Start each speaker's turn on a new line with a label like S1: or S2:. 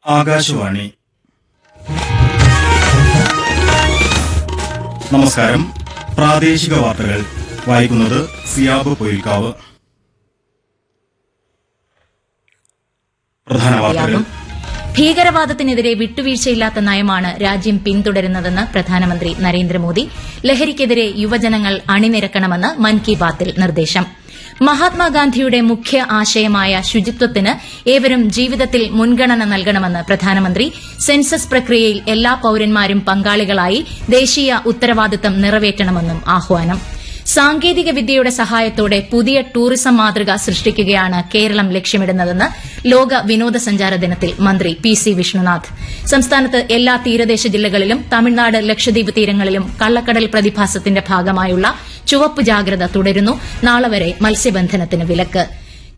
S1: ആകാശവാണി. നമസ്കാരം. പ്രാദേശിക വാർത്തകൾ വായിക്കുന്നത് സിയാബ് പൊയിൽക്കാവ്. പ്രധാന വാർത്തകൾ.
S2: ഭീകരവാദത്തിനെതിരെ വിട്ടുവീഴ്ചയില്ലാത്ത നയമാണ് രാജ്യം പിന്തുടരുന്നതെന്ന് പ്രധാനമന്ത്രി നരേന്ദ്രമോദി. ലഹരിക്കെതിരെ യുവജനങ്ങൾ അണിനിരക്കണമെന്ന് മൻ കി ബാത്തിൽ നിർദ്ദേശം. മഹാത്മാഗാന്ധിയുടെ മുഖ്യ ആശയമായ ശുചിത്വത്തിന് ഏവരും ജീവിതത്തിൽ മുൻഗണന നൽകണമെന്ന് പ്രധാനമന്ത്രി. സെൻസസ് പ്രക്രിയയിൽ എല്ലാ പൌരന്മാരും പങ്കാളികളായി ദേശീയ ഉത്തരവാദിത്തം നിറവേറ്റണമെന്നും ആഹ്വാനം. സാങ്കേതിക വിദ്യയുടെ സഹായത്തോടെ പുതിയ ടൂറിസം മാതൃക സൃഷ്ടിക്കുകയാണ് കേരളം ലക്ഷ്യമിടുന്നതെന്ന് ലോക വിനോദസഞ്ചാര ദിനത്തിൽ മന്ത്രി പി.സി. വിഷ്ണുനാഥ്. സംസ്ഥാനത്ത് എല്ലാ തീരദേശ ജില്ലകളിലും തമിഴ്നാട് ലക്ഷദ്വീപ് തീരങ്ങളിലും കള്ളക്കടൽ പ്രതിഭാസത്തിന്റെ ഭാഗമായുള്ള ചുവപ്പ് ജാഗ്രത തുടരുന്നു. നാളെ വരെ മത്സ്യബന്ധനത്തിന് വിലക്ക്.